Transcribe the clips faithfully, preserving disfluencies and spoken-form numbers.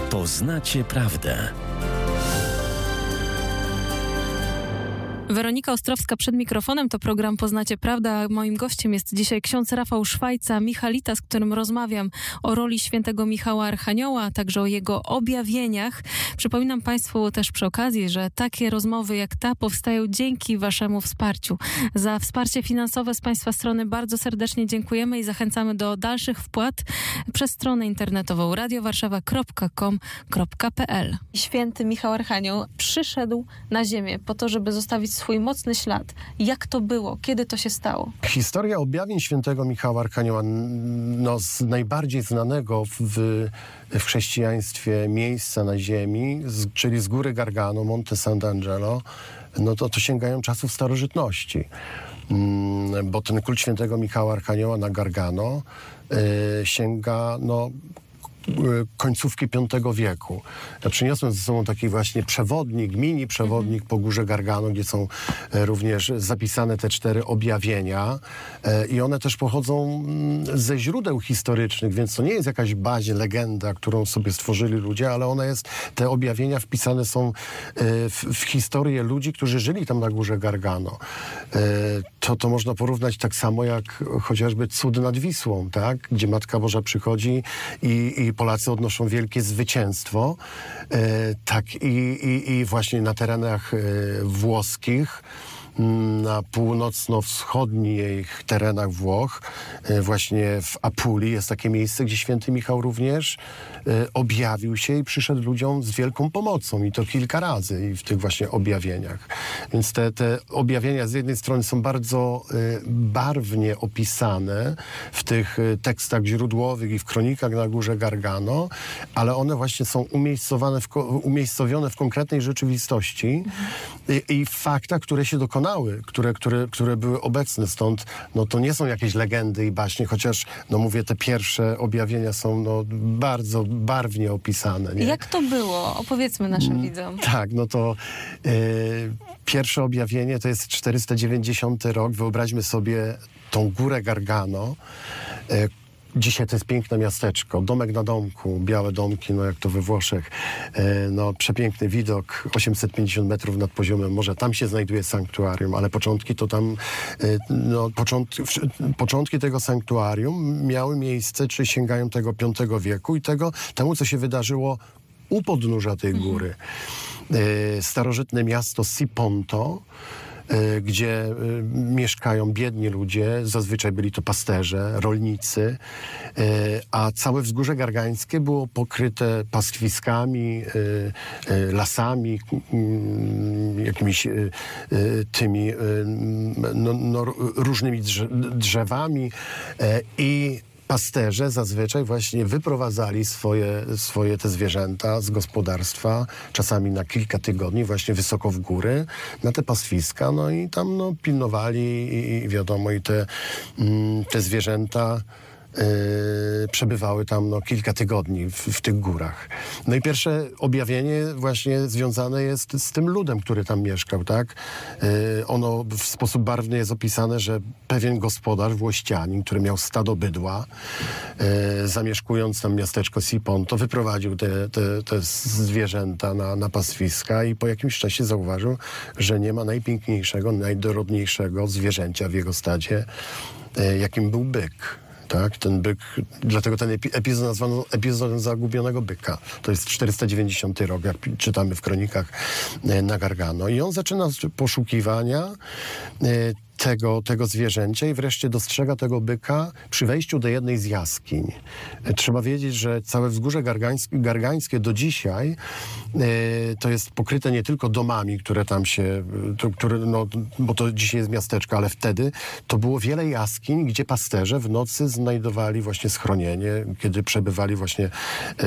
Poznacie prawdę. Weronika Ostrowska przed mikrofonem, to program Poznacie Prawda. Moim gościem jest dzisiaj ksiądz Rafał Szwajca, Michalita, z którym rozmawiam o roli świętego Michała Archanioła, a także o jego objawieniach. Przypominam Państwu też przy okazji, że takie rozmowy jak ta powstają dzięki Waszemu wsparciu. Za wsparcie finansowe z Państwa strony bardzo serdecznie dziękujemy i zachęcamy do dalszych wpłat przez stronę internetową radiowarszawa kropka com kropka pe el. Święty Michał Archanioł przyszedł na ziemię po to, żeby zostawić swój mocny ślad. Jak to było? Kiedy to się stało? Historia objawień świętego Michała Archanioła, no, z najbardziej znanego w, w chrześcijaństwie miejsca na ziemi, z, czyli z góry Gargano, Monte Sant'Angelo, no to, to sięgają czasów starożytności. Mm, bo ten kult świętego Michała Archanioła na Gargano y, sięga, no, końcówki piątego wieku. Ja przyniosłem ze sobą taki właśnie przewodnik, mini przewodnik po górze Gargano, gdzie są również zapisane te cztery objawienia i one też pochodzą ze źródeł historycznych, więc to nie jest jakaś bazie, legenda, którą sobie stworzyli ludzie, ale ona jest, te objawienia wpisane są w, w historię ludzi, którzy żyli tam na górze Gargano. To, to można porównać tak samo jak chociażby cud nad Wisłą, tak? Gdzie Matka Boża przychodzi i, i Polacy odnoszą wielkie zwycięstwo. E, tak i, i, i właśnie na terenach e, włoskich, na północno-wschodnich terenach Włoch, e, właśnie w Apulii jest takie miejsce, gdzie święty Michał również e, objawił się i przyszedł ludziom z wielką pomocą i to kilka razy i w tych właśnie objawieniach. Więc te, te objawienia z jednej strony są bardzo e, barwnie opisane w tych e, tekstach źródłowych i w kronikach na górze Gargano, ale one właśnie są umiejscowane w, umiejscowione w konkretnej rzeczywistości i, i w faktach, które się dokonały, które, które, które były obecne. Stąd no, to nie są jakieś legendy i baśnie, chociaż, no mówię, te pierwsze objawienia są no, bardzo barwnie opisane. Nie? Jak to było? Opowiedzmy naszym mm, widzom. Tak, no to yy, pierwsze objawienie to jest czterysta dziewięćdziesiąty rok. Wyobraźmy sobie tą górę Gargano. Yy, Dzisiaj to jest piękne miasteczko, domek na domku, białe domki, no jak to we Włoszech. E, no przepiękny widok, osiemset pięćdziesiąt metrów nad poziomem morza. Tam się znajduje sanktuarium, ale początki to tam, e, no począt, początki tego sanktuarium miały miejsce, czy sięgają tego piątego wieku i tego, temu, co się wydarzyło u podnóża tej góry. E, starożytne miasto Siponto, gdzie y, mieszkają biedni ludzie, zazwyczaj byli to pasterze, rolnicy, y, a całe wzgórze gargańskie było pokryte pastwiskami, y, y, lasami, y, jakimiś y, y, tymi y, no, no, różnymi drze drzewami y, i pasterze zazwyczaj właśnie wyprowadzali swoje, swoje te zwierzęta z gospodarstwa, czasami na kilka tygodni, właśnie wysoko w góry, na te pastwiska, no i tam no, pilnowali i, i wiadomo, i te, mm, te zwierzęta Yy, przebywały tam no, kilka tygodni w, w tych górach. No i pierwsze objawienie właśnie związane jest z tym ludem, który tam mieszkał, tak? Yy, ono w sposób barwny jest opisane, że pewien gospodarz, włościanin, który miał stado bydła, yy, zamieszkując tam miasteczko Siponto, wyprowadził te, te, te zwierzęta na, na pastwiska i po jakimś czasie zauważył, że nie ma najpiękniejszego, najdorodniejszego zwierzęcia w jego stadzie, yy, jakim był byk. Tak, ten byk, dlatego ten epizod nazwano epizodem zagubionego byka. To jest czterysta dziewięćdziesiąty rok, jak czytamy w kronikach na Gargano. I on zaczyna poszukiwania tego, tego zwierzęcia i wreszcie dostrzega tego byka przy wejściu do jednej z jaskiń. Trzeba wiedzieć, że całe wzgórze gargańskie, gargańskie do dzisiaj e, to jest pokryte nie tylko domami, które tam się, to, które, no, bo to dzisiaj jest miasteczko, ale wtedy to było wiele jaskiń, gdzie pasterze w nocy znajdowali właśnie schronienie, kiedy przebywali właśnie e,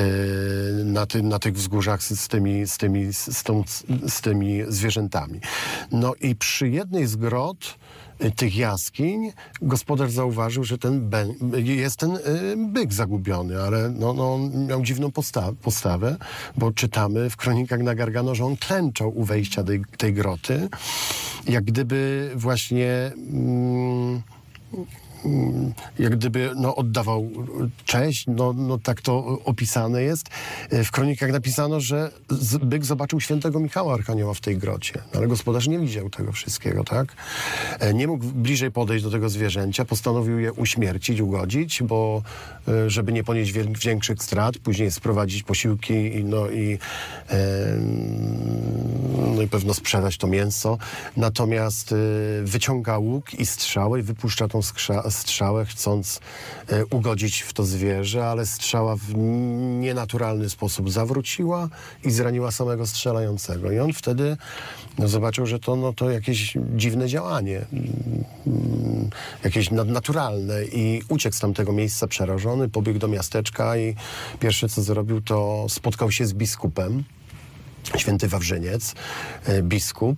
na, ty, na tych wzgórzach z, z, tymi, z, tymi, z, tą, z tymi zwierzętami. No i przy jednej z grot tych jaskiń gospodarz zauważył, że ten jest ten y, byk zagubiony, ale no, no, on miał dziwną posta postawę, bo czytamy w kronikach na Gargano, że on klęczał u wejścia tej, tej groty, jak gdyby właśnie mm, jak gdyby no, oddawał cześć, no, no tak to opisane jest. W kronikach napisano, że byk zobaczył świętego Michała Archanioła w tej grocie, no, ale gospodarz nie widział tego wszystkiego, tak? Nie mógł bliżej podejść do tego zwierzęcia, postanowił je uśmiercić, ugodzić, bo żeby nie ponieść większych strat, później sprowadzić posiłki i, no, i, no, i pewno sprzedać to mięso. Natomiast wyciąga łuk i strzałę i wypuszcza tą strzałę, chcąc ugodzić w to zwierzę, ale strzała w nienaturalny sposób zawróciła i zraniła samego strzelającego. I on wtedy no, zobaczył, że to, no, to jakieś dziwne działanie, jakieś nadnaturalne i uciekł z tamtego miejsca przerażony, pobiegł do miasteczka i pierwsze co zrobił, to spotkał się z biskupem, święty Wawrzyniec, biskup,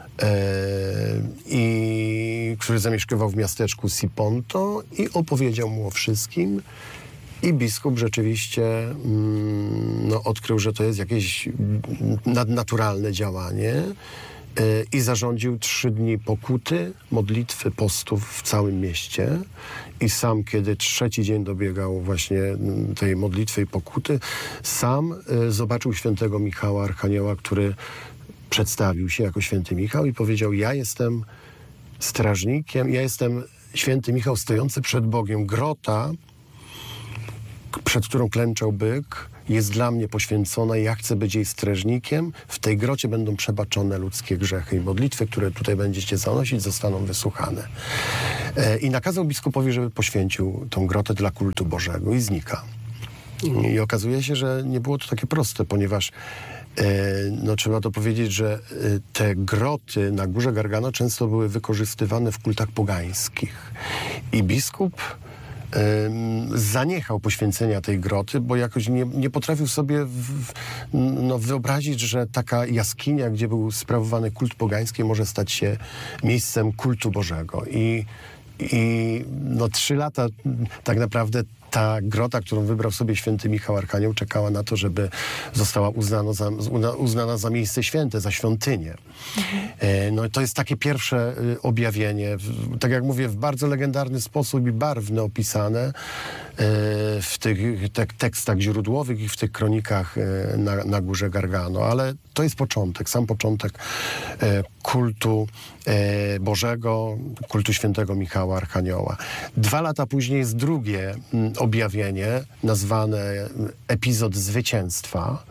i który zamieszkiwał w miasteczku Siponto i opowiedział mu o wszystkim. I biskup rzeczywiście mm, no, odkrył, że to jest jakieś nadnaturalne działanie yy, i zarządził trzy dni pokuty, modlitwy, postów w całym mieście. I sam, kiedy trzeci dzień dobiegał właśnie tej modlitwy i pokuty, sam yy, zobaczył świętego Michała Archanioła, który przedstawił się jako święty Michał i powiedział: ja jestem strażnikiem, ja jestem święty Michał stojący przed Bogiem. Grota, przed którą klęczał byk, jest dla mnie poświęcona i ja chcę być jej strażnikiem. W tej grocie będą przebaczone ludzkie grzechy i modlitwy, które tutaj będziecie zanosić, zostaną wysłuchane. E, I nakazał biskupowi, żeby poświęcił tą grotę dla kultu Bożego i znika. I okazuje się, że nie było to takie proste, ponieważ no, trzeba to powiedzieć, że te groty na Górze Gargano często były wykorzystywane w kultach pogańskich. I biskup um, zaniechał poświęcenia tej groty, bo jakoś nie, nie potrafił sobie w, no, wyobrazić, że taka jaskinia, gdzie był sprawowany kult pogański, może stać się miejscem kultu Bożego. I, i no, trzy lata tak naprawdę ta grota, którą wybrał sobie święty Michał Archanioł, czekała na to, żeby została uznano za, uznana za miejsce święte, za świątynię. Mhm. No to jest takie pierwsze objawienie, tak jak mówię, w bardzo legendarny sposób i barwny opisane w tych te, tekstach źródłowych i w tych kronikach na, na Górze Gargano. Ale to jest początek, sam początek kultu Bożego, kultu świętego Michała Archanioła. Dwa lata później jest drugie objawienie, nazwane epizod zwycięstwa.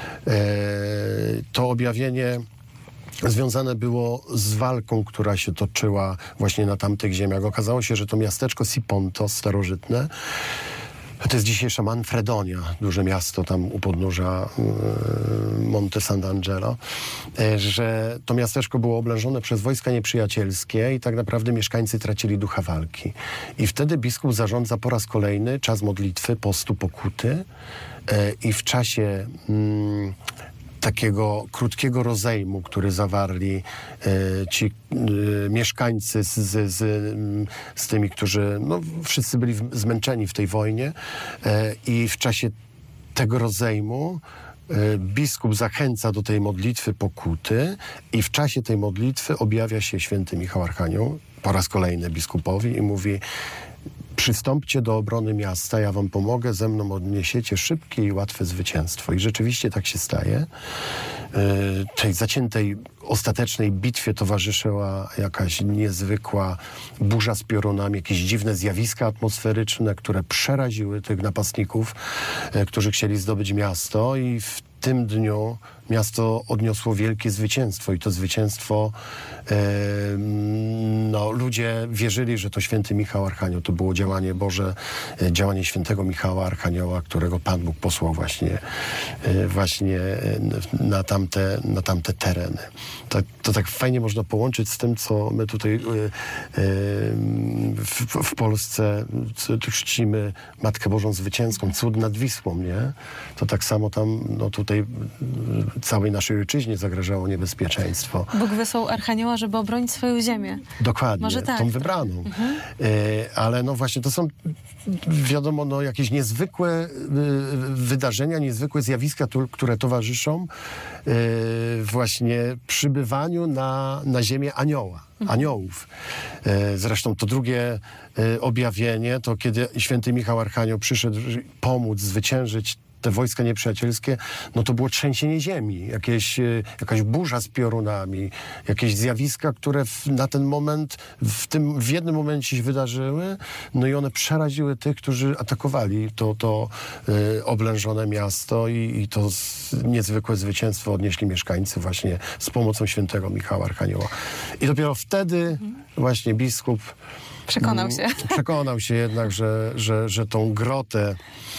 To objawienie związane było z walką, która się toczyła właśnie na tamtych ziemiach. Okazało się, że to miasteczko Siponto starożytne, to jest dzisiejsza Manfredonia, duże miasto tam u podnóża y, Monte Sant'Angelo, y, że to miasteczko było oblężone przez wojska nieprzyjacielskie i tak naprawdę mieszkańcy tracili ducha walki. I wtedy biskup zarządza po raz kolejny czas modlitwy, postu, pokuty y, i w czasie y, takiego krótkiego rozejmu, który zawarli e, ci e, mieszkańcy z, z, z, z tymi, którzy no, wszyscy byli w, zmęczeni w tej wojnie e, i w czasie tego rozejmu e, biskup zachęca do tej modlitwy pokuty i w czasie tej modlitwy objawia się święty Michał Archanioł po raz kolejny biskupowi i mówi: przystąpcie do obrony miasta, ja wam pomogę, ze mną odniesiecie szybkie i łatwe zwycięstwo. I rzeczywiście tak się staje. Tej zaciętej, ostatecznej bitwie towarzyszyła jakaś niezwykła burza z piorunami, jakieś dziwne zjawiska atmosferyczne, które przeraziły tych napastników, którzy chcieli zdobyć miasto, i w tym dniu miasto odniosło wielkie zwycięstwo i to zwycięstwo e, no, ludzie wierzyli, że to święty Michał Archanioł, to było działanie Boże, e, działanie świętego Michała Archanioła, którego Pan Bóg posłał właśnie, e, właśnie na, tamte, na tamte tereny. To, to tak fajnie można połączyć z tym, co my tutaj e, e, w, w Polsce czcimy Matkę Bożą Zwycięską, cud nad Wisłą, nie? To tak samo tam, no tutaj tutaj całej naszej ojczyźnie zagrażało niebezpieczeństwo. Bóg wysłał Archanioła, żeby obronić swoją ziemię. Dokładnie, Może tak, tą to... wybraną. Mhm. E, ale no właśnie to są, wiadomo, no jakieś niezwykłe e, wydarzenia, niezwykłe zjawiska, tu, które towarzyszą e, właśnie przybywaniu na, na ziemię anioła. Aniołów. E, zresztą to drugie e, objawienie, to kiedy święty Michał Archanioł przyszedł pomóc zwyciężyć te wojska nieprzyjacielskie, no to było trzęsienie ziemi, jakieś, e, jakaś burza z piorunami, jakieś zjawiska, które w, na ten moment, w, tym, w jednym momencie się wydarzyły, no i one przeraziły tych, którzy atakowali to, to e, oblężone miasto i, i to z, niezwykłe zwycięstwo odnieśli mieszkańcy właśnie z pomocą świętego Michała Archanioła. I dopiero wtedy mhm. właśnie biskup przekonał się. Przekonał się jednak, że, że, że tą grotę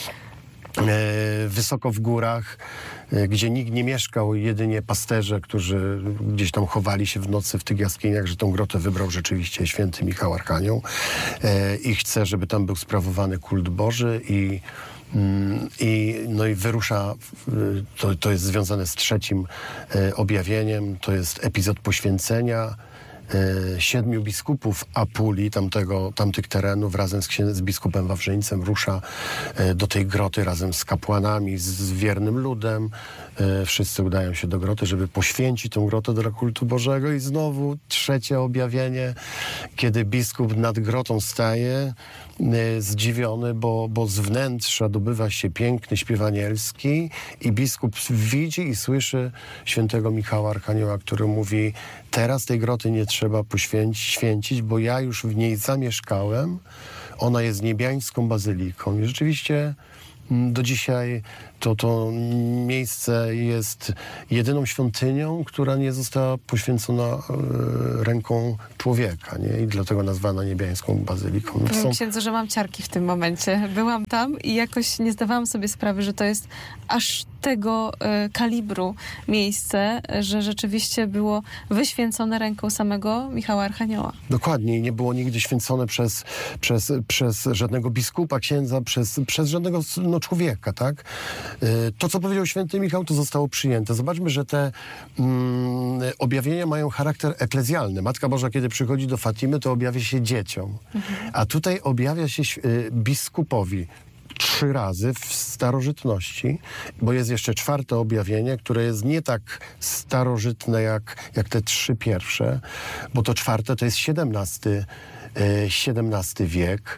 E, wysoko w górach, e, gdzie nikt nie mieszkał, jedynie pasterze, którzy gdzieś tam chowali się w nocy w tych jaskiniach, że tą grotę wybrał rzeczywiście święty Michał Archanioł e, i chce, żeby tam był sprawowany kult Boży i I, no i wyrusza, to, to jest związane z trzecim e, objawieniem, to jest epizod poświęcenia. E, siedmiu biskupów Apulii, tamtego, tamtych terenów, razem z, księ- z biskupem Wawrzyńcem rusza e, do tej groty razem z kapłanami, z, z wiernym ludem. E, wszyscy udają się do groty, żeby poświęcić tę grotę dla kultu Bożego. I znowu trzecie objawienie, kiedy biskup nad grotą staje, e, zdziwiony, bo, bo z wnętrza dobywa się piękny śpiew anielski i biskup widzi i słyszy świętego Michała Archanioła, który mówi: teraz tej groty nie trzeba poświęcić, bo ja już w niej zamieszkałem. Ona jest niebiańską bazyliką. I rzeczywiście do dzisiaj to, to miejsce jest jedyną świątynią, która nie została poświęcona e, ręką człowieka, nie? I dlatego nazwana niebiańską bazyliką. No Powiem są... księdzu, że mam ciarki w tym momencie. Byłam tam i jakoś nie zdawałam sobie sprawy, że to jest aż tego e, kalibru miejsce, że rzeczywiście było wyświęcone ręką samego Michała Archanioła. Dokładnie. I nie było nigdy święcone przez, przez, przez żadnego biskupa, księdza, przez, przez żadnego no, człowieka, tak? To, co powiedział święty Michał, to zostało przyjęte. Zobaczmy, że te mm, objawienia mają charakter eklezjalny. Matka Boża, kiedy przychodzi do Fatimy, to objawia się dzieciom. Mhm. A tutaj objawia się y, biskupowi trzy razy w starożytności, bo jest jeszcze czwarte objawienie, które jest nie tak starożytne jak, jak te trzy pierwsze, bo to czwarte to jest siedemnasty, y, siedemnasty wiek.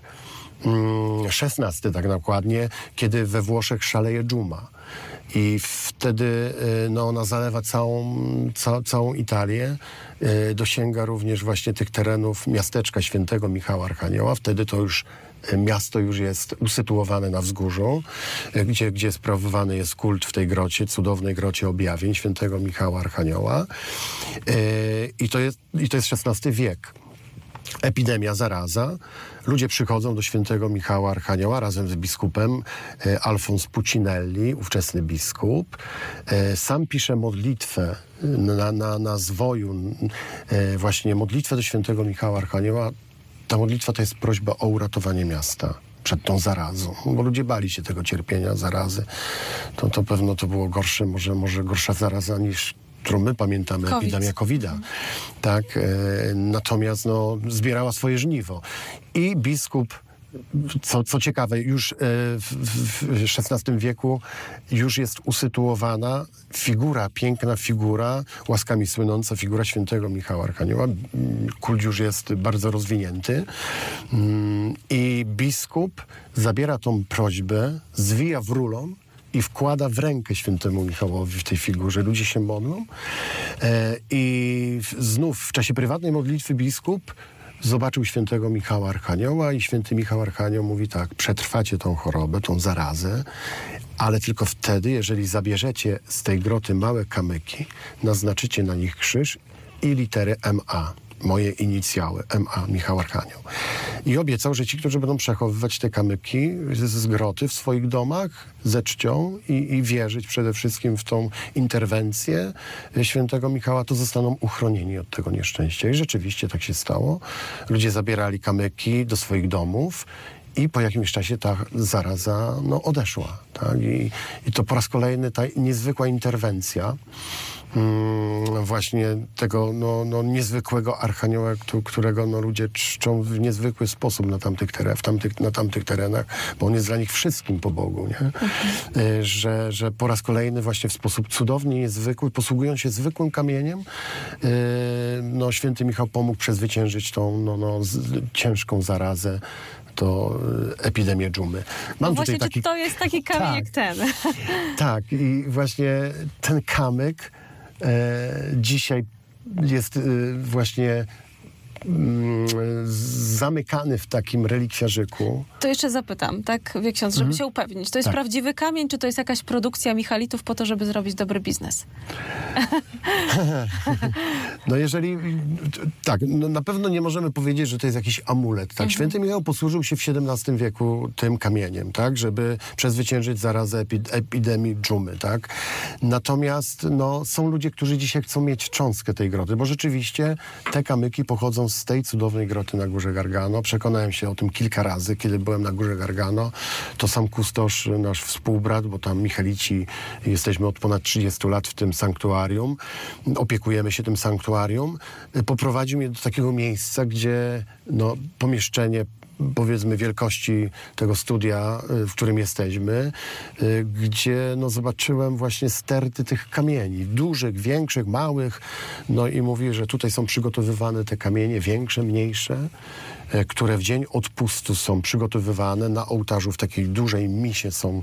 szesnasty tak dokładnie, kiedy we Włoszech szaleje dżuma. I wtedy no, ona zalewa całą, ca, całą Italię, dosięga również właśnie tych terenów miasteczka świętego Michała Archanioła. Wtedy to już miasto już jest usytuowane na wzgórzu, gdzie, gdzie sprawowany jest kult w tej grocie, cudownej grocie objawień świętego Michała Archanioła. I to jest, i to jest szesnasty wiek. Epidemia, zaraza. Ludzie przychodzą do świętego Michała Archanioła razem z biskupem e, Alfons Pucinelli, ówczesny biskup. E, sam pisze modlitwę na, na, na zwoju, e, właśnie modlitwę do świętego Michała Archanioła. Ta modlitwa to jest prośba o uratowanie miasta przed tą zarazą, bo ludzie bali się tego cierpienia, zarazy. To, to pewno to było gorsze, może, może gorsza zaraza niż którą my pamiętamy, COVID. Epidemia kowida. Mm. Tak, e, natomiast no, zbierała swoje żniwo. I biskup, co, co ciekawe, już e, w, w szesnastym wieku już jest usytuowana figura, piękna figura, łaskami słynąca figura świętego Michała Archanioła. Kult już jest bardzo rozwinięty. Mm, I biskup zabiera tą prośbę, zwija w rulon i wkłada w rękę świętemu Michałowi w tej figurze. Ludzie się modlą e, i znów w czasie prywatnej modlitwy biskup zobaczył świętego Michała Archanioła i święty Michał Archanioł mówi tak: przetrwacie tą chorobę, tą zarazę, ale tylko wtedy, jeżeli zabierzecie z tej groty małe kamyki, naznaczycie na nich krzyż i litery M A. Moje inicjały, M A, Michał Archanioł. I obiecał, że ci, którzy będą przechowywać te kamyki z, z groty w swoich domach, ze czcią i, i wierzyć przede wszystkim w tą interwencję świętego Michała, to zostaną uchronieni od tego nieszczęścia. I rzeczywiście tak się stało. Ludzie zabierali kamyki do swoich domów I po jakimś czasie ta zaraza no, odeszła. Tak? I, I to po raz kolejny ta niezwykła interwencja mm, właśnie tego no, no, niezwykłego archanioła, którego no, ludzie czczą w niezwykły sposób na tamtych, teren, w tamtych, na tamtych terenach, bo on jest dla nich wszystkim po Bogu. Nie? Okay. Że, że po raz kolejny właśnie w sposób cudowny, niezwykły, posługując się zwykłym kamieniem, yy, no, święty Michał pomógł przezwyciężyć tą no, no, z, ciężką zarazę, to epidemię dżumy. Mam no właśnie, tutaj taki... to jest taki kamyk jak ten. Tak, i właśnie ten kamyk e, dzisiaj jest e, właśnie mm, zamykany w takim relikwiarzyku. To jeszcze zapytam, tak, wie ksiądz, żeby mhm. się upewnić. To jest tak. prawdziwy kamień, czy to jest jakaś produkcja michalitów po to, żeby zrobić dobry biznes? No jeżeli... Tak, no na pewno nie możemy powiedzieć, że to jest jakiś amulet. Tak? Mhm. Święty Michał posłużył się w siedemnastym wieku tym kamieniem, tak? Żeby przezwyciężyć zarazę epi- epidemii dżumy. Tak? Natomiast no, są ludzie, którzy dzisiaj chcą mieć cząstkę tej groty, bo rzeczywiście te kamyki pochodzą z tej cudownej groty na Górze Gargano. Przekonałem się o tym kilka razy, kiedy byłem na Górze Gargano. To sam kustosz, nasz współbrat, bo tam Michalici jesteśmy od ponad trzydziestu lat w tym sanktuarium, opiekujemy się tym sanktuarium, poprowadził mnie do takiego miejsca, gdzie no, pomieszczenie powiedzmy wielkości tego studia, w którym jesteśmy, gdzie no, zobaczyłem właśnie sterty tych kamieni, dużych, większych, małych, no i mówi, że tutaj są przygotowywane te kamienie, większe, mniejsze, które w dzień odpustu są przygotowywane na ołtarzu, w takiej dużej misie są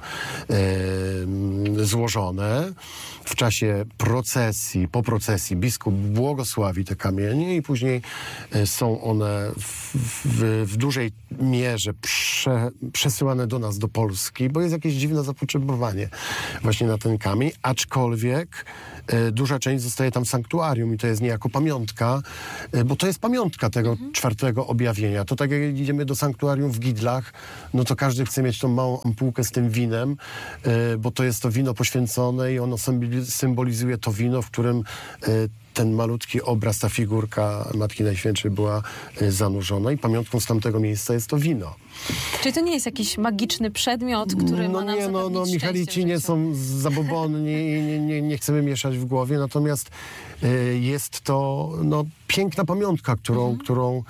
e, złożone. W czasie procesji, po procesji biskup błogosławi te kamienie i później e, są one w, w, w dużej mierze prze, przesyłane do nas, do Polski, bo jest jakieś dziwne zapotrzebowanie właśnie na ten kamień, aczkolwiek e, duża część zostaje tam w sanktuarium i to jest niejako pamiątka, e, bo to jest pamiątka tego mhm. czwartego objawienia. To tak jak idziemy do sanktuarium w Gidlach, no to każdy chce mieć tą małą ampułkę z tym winem, e, bo to jest to wino poświęcone i ono symbolizuje to wino, w którym e, ten malutki obraz, ta figurka Matki Najświętszej była e, zanurzona i pamiątką z tamtego miejsca jest to wino. Czyli to nie jest jakiś magiczny przedmiot, który no ma nam nie, no, no Michalici nie są zabobonni i nie, nie, nie chcemy mieszać w głowie, natomiast e, jest to no, piękna pamiątka, którą, mhm. którą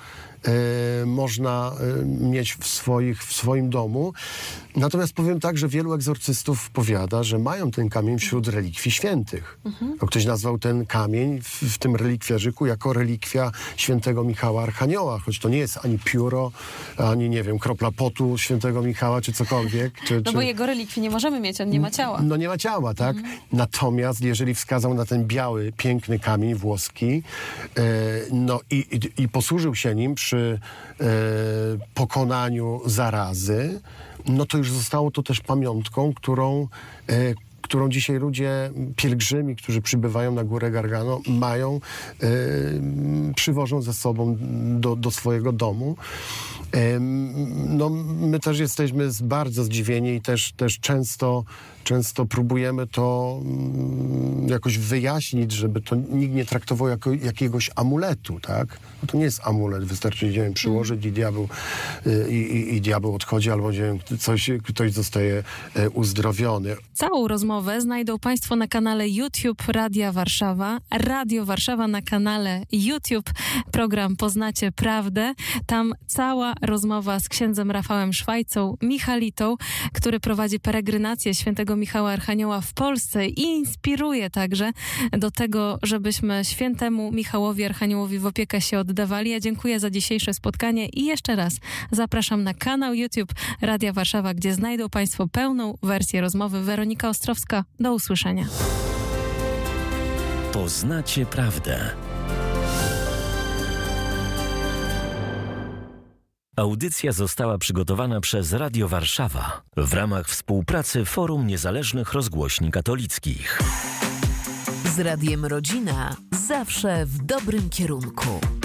E, można e, mieć w, swoich, w swoim domu. Natomiast powiem tak, że wielu egzorcystów powiada, że mają ten kamień wśród relikwii świętych. Mhm. Ktoś nazwał ten kamień w, w tym relikwiarzyku jako relikwia świętego Michała Archanioła, choć to nie jest ani pióro, ani nie wiem, kropla potu świętego Michała, czy cokolwiek. Czy, no czy... bo jego relikwii nie możemy mieć, on nie ma ciała. No nie ma ciała, tak? Mhm. Natomiast jeżeli wskazał na ten biały, piękny kamień włoski e, no i, i, i posłużył się nim przy przy e, pokonaniu zarazy, no to już zostało to też pamiątką, którą, e, którą dzisiaj ludzie, pielgrzymi, którzy przybywają na Górę Gargano, mają, e, przywożą ze sobą do, do swojego domu. E, no, my też jesteśmy bardzo zdziwieni i też, też często Często próbujemy to mm, jakoś wyjaśnić, żeby to nikt nie traktował jako jakiegoś amuletu, tak? No to nie jest amulet, wystarczy, nie wiem, przyłożyć i diabeł, y, i, i diabeł odchodzi, albo nie wiem, coś, ktoś zostaje y, uzdrowiony. Całą rozmowę znajdą Państwo na kanale YouTube Radia Warszawa. Radio Warszawa na kanale YouTube. Program Poznacie Prawdę. Tam cała rozmowa z księdzem Rafałem Szwajcą, Michalitą, który prowadzi peregrinację świętego Michała Archanioła w Polsce i inspiruje także do tego, żebyśmy świętemu Michałowi Archaniołowi w opiekę się oddawali. Ja dziękuję za dzisiejsze spotkanie i jeszcze raz zapraszam na kanał YouTube Radia Warszawa, gdzie znajdą Państwo pełną wersję rozmowy. Weronika Ostrowska, do usłyszenia. Poznacie prawdę. Audycja została przygotowana przez Radio Warszawa w ramach współpracy Forum Niezależnych Rozgłośni Katolickich. Z Radiem Rodzina zawsze w dobrym kierunku.